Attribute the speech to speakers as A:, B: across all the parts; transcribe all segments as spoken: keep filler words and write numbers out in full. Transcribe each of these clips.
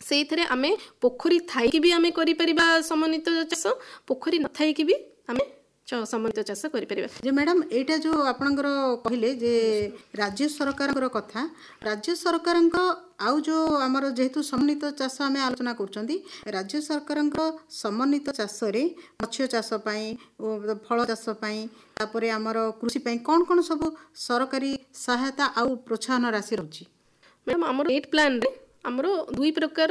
A: ସେଇଥିରେ ଆମେ ପୋଖରୀ ଥାଇକି ବି ଆମେ କରିପାରିବା ସମନ୍ୱିତ ଚାଷ, ପୋଖରୀ ନଥାଇକି ବି ଆମେ ସମନ୍ୱିତ ଚାଷ କରିପାରିବା।
B: ଯେ ମ୍ୟାଡ଼ାମ୍ ଏଇଟା ଯେଉଁ ଆପଣଙ୍କର କହିଲେ ଯେ ରାଜ୍ୟ ସରକାରଙ୍କର କଥା, ରାଜ୍ୟ ସରକାରଙ୍କ ଆଉ ଯେଉଁ ଆମର ଯେହେତୁ ସମନ୍ୱିତ ଚାଷ ଆମେ ଆଲୋଚନା କରୁଛନ୍ତି, ରାଜ୍ୟ ସରକାରଙ୍କ ସମନ୍ୱିତ ଚାଷରେ ମତ୍ସ୍ୟ ଚାଷ ପାଇଁ, ଫଳ ଚାଷ ପାଇଁ, ତାପରେ ଆମର କୃଷି ପାଇଁ କ'ଣ କ'ଣ ସବୁ ସରକାରୀ ସହାୟତା ଆଉ ପ୍ରୋତ୍ସାହନ ରାଶି ରହୁଛି?
A: ମ୍ୟାଡ଼ାମ୍ ଆମର ଏଇଟ୍ ପ୍ଲାନ୍ରେ ଆମର ଦୁଇ ପ୍ରକାର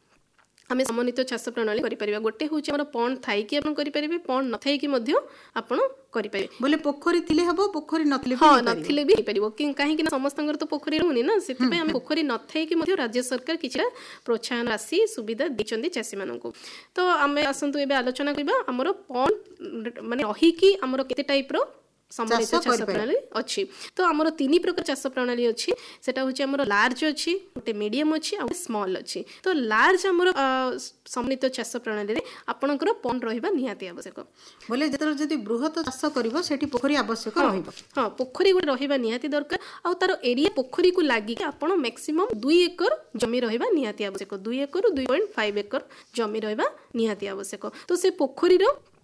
A: ଆମେ ସମନ୍ୱିତ ଚାଷ ପ୍ରଣାଳୀ କରିପାରିବା। ଗୋଟେ ହେଉଛି ଆମର ପଣ୍ଡ ଥାଇକି ଆପଣ କରିପାରିବେ, ପଣ୍ଡ ନଥାଇକି ମଧ୍ୟ ଆପଣ କରିପାରିବେ।
B: ବୋଲେ ପୋଖରୀ ଥିଲେ ହେବ, ପୋଖରୀ ନଥିଲେ
A: ହଁ ନଥିଲେ ବି ହେଇପାରିବ, କାହିଁକି ନା ସମସ୍ତଙ୍କର ତ ପୋଖରୀ ରହୁନି ନା, ସେଥିପାଇଁ ଆମେ ପୋଖରୀ ନଥାଇକି ମଧ୍ୟ ରାଜ୍ୟ ସରକାର କିଛିଟା ପ୍ରୋତ୍ସାହନ ରାଶି ସୁବିଧା ଦେଇଛନ୍ତି ଚାଷୀମାନଙ୍କୁ। ତ ଆମେ ଆସନ୍ତୁ ଏବେ ଆଲୋଚନା କରିବା ଆମର ପଣ୍ଡ ମାନେ ରହିକି ଆମର କେତେ ଟାଇପ୍ର ସମନ୍ୱିତ ଚାଷ ପ୍ରଣାଳୀ ଅଛି। ତ ଆମର ତିନି ପ୍ରକାର ଚାଷ ପ୍ରଣାଳୀ ଅଛି, ସେଟା ହେଉଛି ଆମର ଲାର୍ଜ ଅଛି, ଗୋଟେ ମିଡ଼ିୟମ୍ ଅଛି, ଆଉ ସ୍ମଲ୍ ଅଛି। ତ ଲାର୍ଜ ଆମର ସମନ୍ୱିତ ଚାଷ ପ୍ରଣାଳୀରେ ଆପଣଙ୍କର ପଣ୍ଡ ରହିବା ନିହାତି ଆବଶ୍ୟକ।
B: ବୋଲେ ଯେତେବେଳେ ଯଦି ବୃହତ ଚାଷ କରିବ ସେଠି ପୋଖରୀ ଆବଶ୍ୟକ ରହିବ।
A: ହଁ, ପୋଖରୀ ଗୋଟେ ରହିବା ନିହାତି ଦରକାର, ଆଉ ତାର ଏରିଆ ପୋଖରୀକୁ ଲାଗିକି ଆପଣ ମ୍ୟାକ୍ସିମମ୍ ଦୁଇ ଏକର ଜମି ରହିବା ନିହାତି ଆବଶ୍ୟକ। ଦୁଇ ଏକର ଦୁଇ ପଏଣ୍ଟ ଫାଇଭ ଏକର ଜମି ରହିବା ନିହାତି ଆବଶ୍ୟକ। ତ ସେ ପୋଖରୀର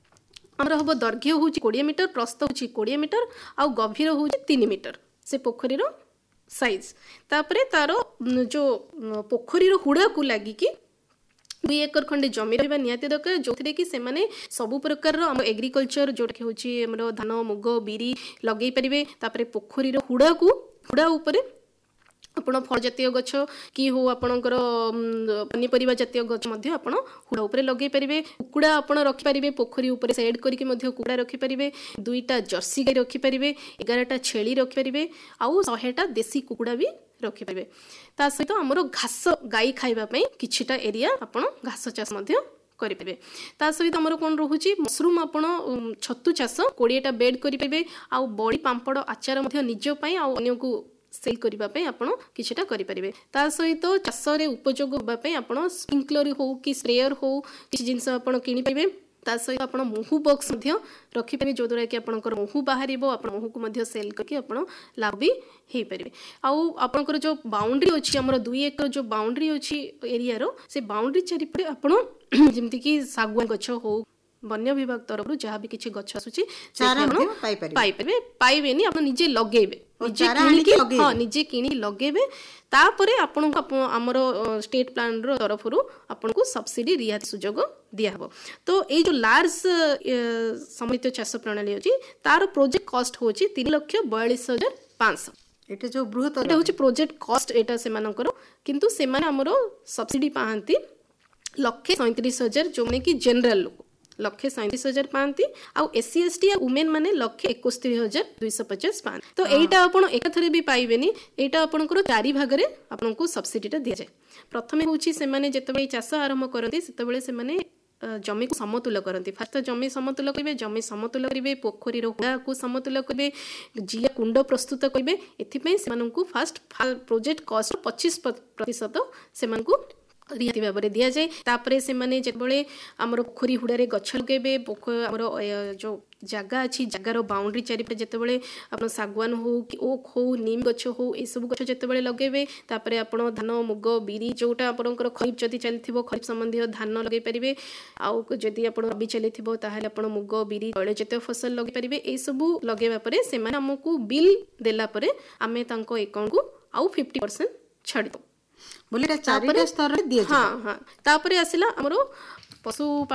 A: ଆମର ହବ ଦୈର୍ଘ୍ୟ ହେଉଛି କୋଡ଼ିଏ ମିଟର, ପ୍ରସ୍ଥ ହେଉଛି କୋଡ଼ିଏ ମିଟର, ଆଉ ଗଭୀର ହେଉଛି ତିନି ମିଟର ସେ ପୋଖରୀର ସାଇଜ୍। ତାପରେ ତାର ଯେଉଁ ପୋଖରୀର ହୁଡ଼ାକୁ ଲାଗିକି ଦୁଇ ଏକର ଖଣ୍ଡେ ଜମି ରହିବା ନିହାତି ଦରକାର, ଯେଉଁଥିରେ କି ସେମାନେ ସବୁ ପ୍ରକାରର ଆମ ଏଗ୍ରିକଲଚର ଯେଉଁଟାକି ହେଉଛି ଆମର ଧାନ, ମୁଗ, ବିରି ଲଗେଇ ପାରିବେ। ତାପରେ ପୋଖରୀର ହୁଡ଼ାକୁ ହୁଡ଼ା ଉପରେ ଆପଣ ଫଳ ଜାତୀୟ ଗଛ କି ହଉ ଆପଣଙ୍କର ପନିପରିବା ଜାତୀୟ ଗଛ ମଧ୍ୟ ଆପଣ ହୁଡ଼ା ଉପରେ ଲଗେଇ ପାରିବେ। କୁକୁଡ଼ା ଆପଣ ରଖିପାରିବେ, ପୋଖରୀ ଉପରେ ସେଡ୍ କରିକି ମଧ୍ୟ କୁକୁଡ଼ା ରଖିପାରିବେ। ଦୁଇଟା ଜର୍ସି ଗାଈ ରଖିପାରିବେ, ଏଗାରଟା ଛେଳି ରଖିପାରିବେ, ଆଉ ଶହେଟା ଦେଶୀ କୁକୁଡ଼ା ବି ରଖିପାରିବେ। ତା ସହିତ ଆମର ଘାସ ଗାଈ ଖାଇବା ପାଇଁ କିଛିଟା ଏରିଆ ଆପଣ ଘାସ ଚାଷ ମଧ୍ୟ କରିପାରିବେ। ତା ସହିତ ଆମର କ'ଣ ରହୁଛି, ମସରୁମ୍ ଆପଣ ଛତୁ ଚାଷ କୋଡ଼ିଏଟା ବେଡ୍ କରିପାରିବେ, ଆଉ ବଡ଼ି ପାମ୍ପଡ଼ ଆଚାର ମଧ୍ୟ ନିଜ ପାଇଁ ଆଉ ଅନ୍ୟକୁ ସେଲ୍ କରିବା ପାଇଁ ଆପଣ କିଛିଟା କରିପାରିବେ। ତା ସହିତ ଚାଷରେ ଉପଯୋଗ ହେବା ପାଇଁ ଆପଣ ସ୍ପ୍ରିଙ୍କଲର ହଉ କି ସ୍ପ୍ରେୟର ହଉ କିଛି ଜିନିଷ ଆପଣ କିଣିପାରିବେ। ତା ସହିତ ଆପଣ ମହୁ ବକ୍ସ ମଧ୍ୟ ରଖିପାରିବେ, ଯେଉଁଦ୍ୱାରା କି ଆପଣଙ୍କର ମହୁ ବାହାରିବ, ଆପଣ ମହୁକୁ ମଧ୍ୟ ସେଲ୍ କରିକି ଆପଣ ଲାଭ ବି ହେଇପାରିବେ। ଆଉ ଆପଣଙ୍କର ଯେଉଁ ବାଉଣ୍ଡ୍ରି ଅଛି, ଆମର ଦୁଇ ଏକର ଯେଉଁ ବାଉଣ୍ଡ୍ରି ଅଛି ଏରିଆର, ସେ ବାଉଣ୍ଡ୍ରି ଚାରିପଟେ ଆପଣ ଯେମିତିକି ଶାଗୁଆନ ଗଛ ହଉ, ବନ୍ୟ ବିଭାଗ ତରଫରୁ ଯାହା ବି କିଛି ଗଛ ଆସୁଛି ପାଇପାରିବେ, ପାଇବେନି ଆପଣ ନିଜେ ଲଗେଇବେ, ନିଜେ କିଣିକି ହଁ ନିଜେ କିଣି ଲଗେଇବେ। ତାପରେ ଆପଣଙ୍କୁ ଆମର ଷ୍ଟେଟ୍ ପ୍ଲାନ୍ର ତରଫରୁ ଆପଣଙ୍କୁ ସବସିଡି ରିହାତି ସୁଯୋଗ ଦିଆହେବ। ତ ଏଇ ଯେଉଁ ଲାର୍ଜ ସମନ୍ୱିତ ଚାଷ ପ୍ରଣାଳୀ ଅଛି ତାର ପ୍ରୋଜେକ୍ଟ କଷ୍ଟ ହେଉଛି ତିନି ଲକ୍ଷ ବୟାଳିଶ ହଜାର ପାଞ୍ଚଶହ।
B: ଏଇଟା ଯେଉଁ ବୃହତ
A: ଏଇଟା ହେଉଛି ପ୍ରୋଜେକ୍ଟ କଷ୍ଟ ଏଇଟା ସେମାନଙ୍କର, କିନ୍ତୁ ସେମାନେ ଆମର ସବସିଡି ପାଆନ୍ତି ଲକ୍ଷେ ସଇଁତିରିଶ ହଜାର, ଯେଉଁମାନେ କି ଜେନେରାଲ ଲୋକ ଲକ୍ଷେ ସଇଁତିରିଶ ହଜାର ପାଆନ୍ତି, ଆଉ ଏସି ଏସ୍ ଟି ଉମେନ୍ ମାନେ ଲକ୍ଷେ ଏକସ୍ତରୀ ହଜାର ଦୁଇଶହ ପଚାଶ ପାଆନ୍ତି। ତ ଏଇଟା ଆପଣ ଏକାଥରେ ବି ପାଇବେନି, ଏଇଟା ଆପଣଙ୍କର ଚାରି ଭାଗରେ ଆପଣଙ୍କୁ ସବସିଡିଟା ଦିଆଯାଏ। ପ୍ରଥମେ ହେଉଛି ସେମାନେ ଯେତେବେଳେ ଚାଷ ଆରମ୍ଭ କରନ୍ତି ସେତେବେଳେ ସେମାନେ ଜମିକୁ ସମତୁଲ କରନ୍ତି। ଫାଷ୍ଟ ଜମି ସମତୁଲ କରିବେ, ଜମି ସମତୁଲ କରିବେ, ପୋଖରୀର ହୁଡ଼ାକୁ ସମତୁଲ କରିବେ, ଜିଆ କୁଣ୍ଡ ପ୍ରସ୍ତୁତ କରିବେ। ଏଥିପାଇଁ ସେମାନଙ୍କୁ ଫାଷ୍ଟ ପ୍ରୋଜେକ୍ଟ କଷ୍ଟ ପଚିଶ ପ୍ରତିଶତ ସେମାନଙ୍କୁ ରିହାତି ଭାବରେ ଦିଆଯାଏ। ତାପରେ ସେମାନେ ଯେତେବେଳେ ଆମର ପୋଖରୀ ହୁଡ଼ାରେ ଗଛ ଲଗାଇବେ, ଆମର ଯେଉଁ ଜାଗା ଅଛି ଜାଗାର ବାଉଣ୍ଡ୍ରି ଚାରିପଟେ ଯେତେବେଳେ ଆପଣ ଶାଗୁଆନ ହଉ କି ଓକ୍ ହଉ, ନିମ୍ ଗଛ ହଉ, ଏସବୁ ଗଛ ଯେତେବେଳେ ଲଗାଇବେ, ତାପରେ ଆପଣ ଧାନ, ମୁଗ, ବିରି ଯେଉଁଟା ଆପଣଙ୍କର ଖରିଫ ଯଦି ଚାଲିଥିବ ଖରିଫ ସମ୍ବନ୍ଧୀୟ ଧାନ ଲଗାଇ ପାରିବେ, ଆଉ ଯଦି ଆପଣ ରବି ଚାଲିଥିବ ତାହେଲେ ଆପଣ ମୁଗ, ବିରି, ତୈଳ ଜାତୀୟ ଫସଲ ଲଗାଇ ପାରିବେ। ଏସବୁ ଲଗାଇବା ପରେ ସେମାନେ ଆମକୁ ବିଲ୍ ଦେଲା ପରେ ଆମେ ତାଙ୍କ ଆକାଉଣ୍ଟକୁ ଆଉ ଫିଫ୍ଟି ପରସେଣ୍ଟ ଛାଡ଼ିଦେବୁ।
B: ବୋଲେ ଚାରିଟା ସ୍ତରରେ ଦିଆଯିବ।
A: ହଁ ହଁ ତାପରେ ଆସିଲା ଆମର ପଶୁ